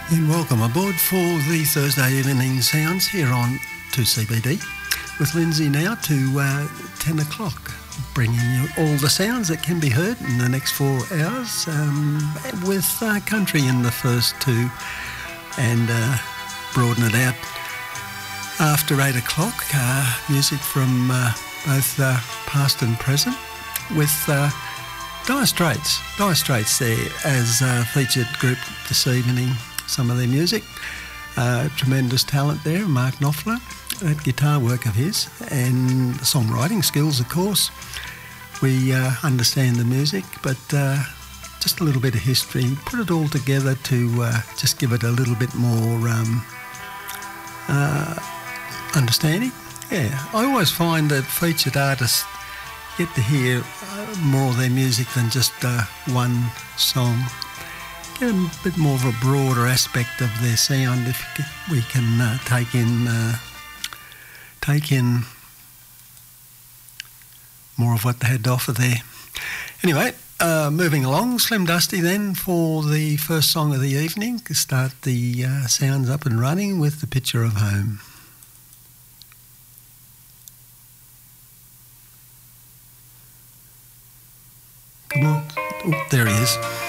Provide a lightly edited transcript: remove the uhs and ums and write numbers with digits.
And welcome aboard for the Thursday evening sounds here on 2CBD with Lindsay now to 10 o'clock, bringing you all the sounds that can be heard in the next 4 hours with country in the first two and broaden it out after 8 o'clock, music from both past and present with Dire Straits. Dire Straits there as a featured group this evening. Some of their music, tremendous talent there, Mark Knopfler, that guitar work of his, and songwriting skills, of course. We understand the music, but just a little bit of history, put it all together to just give it a little bit more understanding. Yeah, I always find that featured artists get to hear more of their music than just one song. Get a bit more of a broader aspect of their sound if we can take in more of what they had to offer there. Anyway, moving along, Slim Dusty then for the first song of the evening to start the sounds up and running with The Picture of Home. Come on. Oh, there he is.